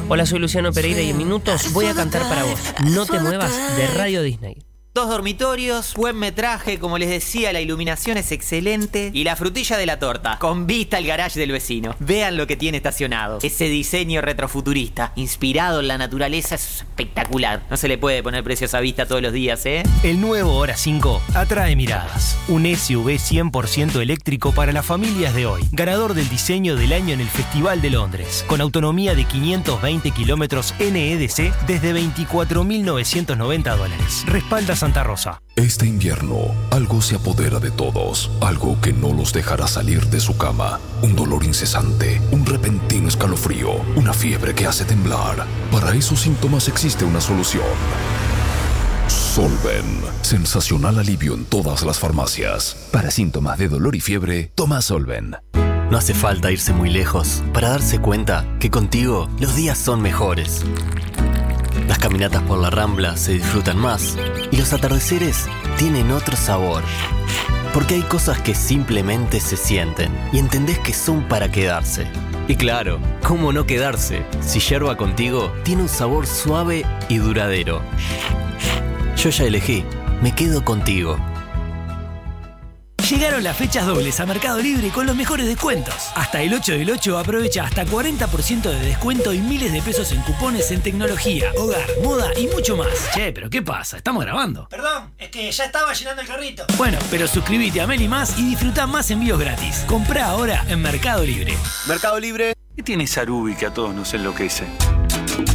Hola, soy Luciano Pereira y en minutos voy a cantar para vos. No te muevas de Radio Disney. 2 dormitorios, buen metraje, como les decía, la iluminación es excelente y la frutilla de la torta, con vista al garage del vecino. Vean lo que tiene estacionado. Ese diseño retrofuturista, inspirado en la naturaleza, es espectacular. No se le puede poner precios a vista todos los días, ¿eh? El nuevo Hora 5 atrae miradas. Un SUV 100% eléctrico para las familias de hoy. Ganador del diseño del año en el Festival de Londres. Con autonomía de 520 kilómetros NEDC desde $24.990. Respalda Santa Rosa. Este invierno, algo se apodera de todos. Algo que no los dejará salir de su cama. Un dolor incesante, un repentino escalofrío, una fiebre que hace temblar. Para esos síntomas existe una solución. Solven. Sensacional alivio en todas las farmacias. Para síntomas de dolor y fiebre, toma Solven. No hace falta irse muy lejos para darse cuenta que contigo los días son mejores. Las caminatas por la Rambla se disfrutan más y los atardeceres tienen otro sabor. Porque hay cosas que simplemente se sienten y entendés que son para quedarse. Y claro, ¿cómo no quedarse si Yerba Contigo tiene un sabor suave y duradero? Yo ya elegí, me quedo contigo. Llegaron las fechas dobles a Mercado Libre con los mejores descuentos. Hasta el 8 del 8 aprovecha hasta 40% de descuento y miles de pesos en cupones en tecnología, hogar, moda y mucho más. Che, ¿pero qué pasa? ¿Estamos grabando? Perdón, es que ya estaba llenando el carrito. Bueno, pero suscríbete a Meli Más y disfrutá más envíos gratis. Comprá ahora en Mercado Libre. Mercado Libre. ¿Qué tiene Sarubi que a todos nos enloquece?